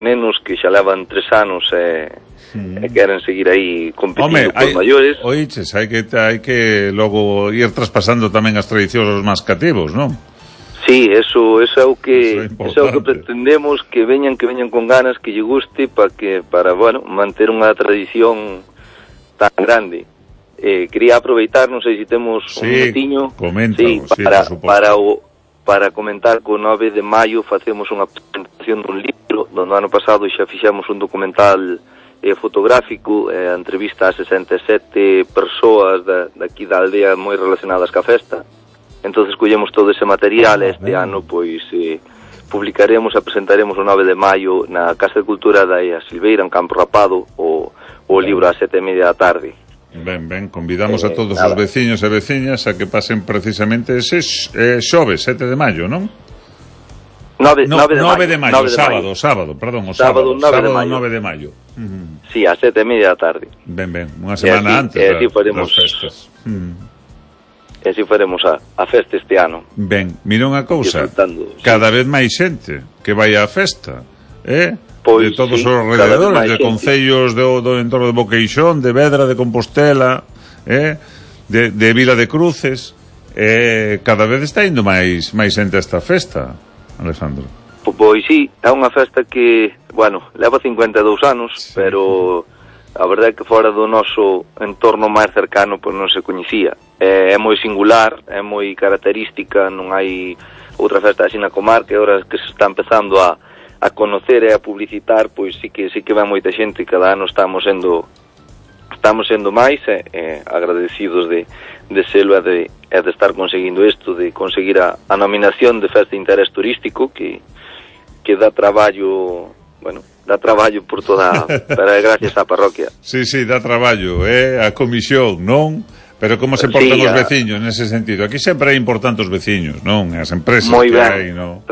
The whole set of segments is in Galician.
nenos que xa levan 3 anos e queren seguir aí competindo por maiores. Oiches, hai que logo ir traspasando tamén as tradicións aos máis cativos, non? Sí, eso é o que pretendemos, que veñan con ganas, que lle guste para manter unha tradición tan grande. Quería aproveitar, non sei se temos un minutiño, para comentar que o 9 de maio facemos unha presentación dun libro, do ano pasado xa fixemos un documental fotográfico, entrevista a 67 persoas daqui da aldea moi relacionadas ca festa. Entonces collemos todo ese material e este ano pois publicaremos e presentaremos o 9 de maio na Casa de Cultura da Ea Silveira, en Campo Rapado, o libro a 7:30 da tarde. Ben, convidamos a todos os veciños e veciñas a que pasen precisamente ese xoves, 7 de maio, non? 9 de maio, sábado, 9 de maio. Sí, a 7:30 da tarde. Ben, unha semana antes das festas. E así faremos a festa este ano. Ben, mira unha cousa, cada vez máis xente que vai á festa, de todos os alrededores, de concellos do entorno de Boqueixón, de Vedra, de Compostela, de Vila de Cruces, cada vez está indo máis xente a esta festa, Alejandro. Pois sí, é unha festa que, leva 52 anos, pero a verdade é que fora do noso entorno máis cercano pois non se coñecía. É moi singular, é moi característica, non hai outra festa así na comarca, e ahora que se está empezando a conocer e a publicitar, pois sí que vai moita xente, cada ano estamos sendo máis agradecidos de selo e de estar conseguindo isto, de conseguir a nominación de Festa de Interés Turístico, que dá traballo, dá traballo por toda, pero é gracias á parroquia. Sí, dá traballo, a comisión, non? Pero como se portan os veciños nese sentido? Aquí sempre é importante os veciños, non? As empresas que hai, non?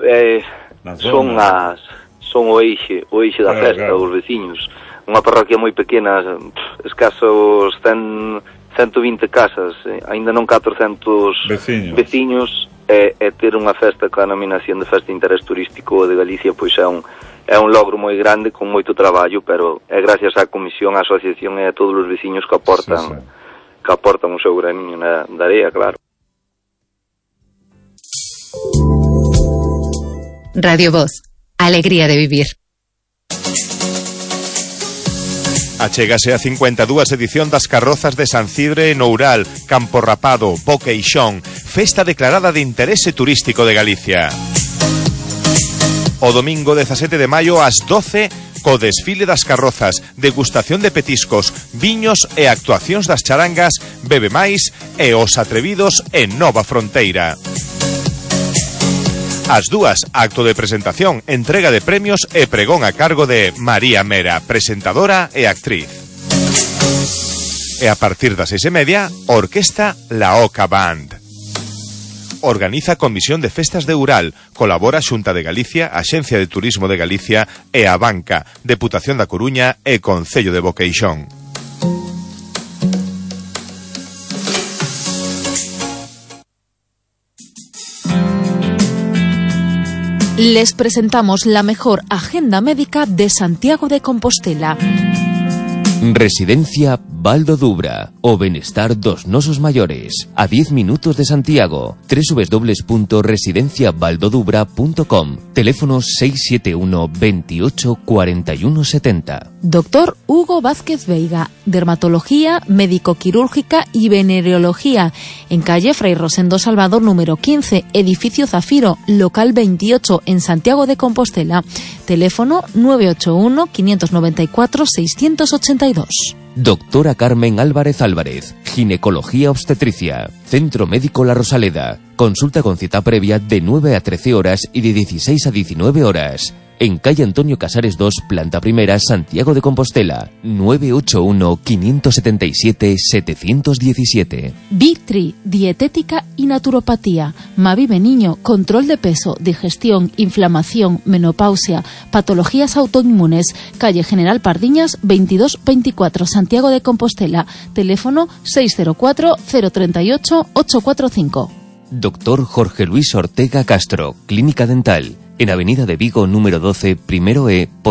Son o eixe da festa, os veciños. Unha parroquia moi pequena, escasos 120 casas, aínda non 400 veciños, e ter unha festa coa nominación de Festa de Interés Turístico de Galicia, pois é un logro moi grande, con moito traballo, pero é gracias á comisión, á asociación e a todos os veciños que aportan o seu graniño na area, claro. Radio Voz, alegría de vivir. Achégase a 52 edición das carrozas de San Cidre en Oural, Campo Rapado, Boqueixón, festa declarada de interese turístico de Galicia. O domingo 17 de maio ás 12, co desfile das carrozas, degustación de petiscos, viños e actuacións das charangas, Bebe Máis e Os Atrevidos en Nova Fronteira. As dúas, acto de presentación, entrega de premios e pregón a cargo de María Mera, presentadora e actriz. E a partir das 6:30, orquesta La Oca Band. Organiza a Comisión de Festas de Oural, colabora a Xunta de Galicia, a Axencia de Turismo de Galicia e a Banca, Deputación da Coruña e Concello de Boqueixón. Les presentamos la mejor agenda médica de Santiago de Compostela. Residencia Baldo Dubra, o benestar dos nosos maiores, a 10 minutos de Santiago. www.residenciabaldodubra.com. Teléfono 671 28 41 70. Doctor Hugo Vázquez Veiga, dermatología, médico-quirúrgica y venereología, en calle Fray Rosendo Salvador número 15, edificio Zafiro, local 28, en Santiago de Compostela. Teléfono 981 594 682. Doctora Carmen Álvarez Álvarez, ginecología obstetricia, Centro Médico La Rosaleda. Consulta con cita previa de 9 a 13 horas y de 16 a 19 horas. En calle Antonio Casares 2, planta primera, Santiago de Compostela. 981 577 717. Vitri, dietética y naturopatía. Mavive Niño, control de peso, digestión, inflamación, menopausia, patologías autoinmunes. Calle General Pardiñas 2224, Santiago de Compostela. Teléfono 604 038 845. Doctor Jorge Luis Ortega Castro, Clínica Dental. En Avenida de Vigo número 12, primero E,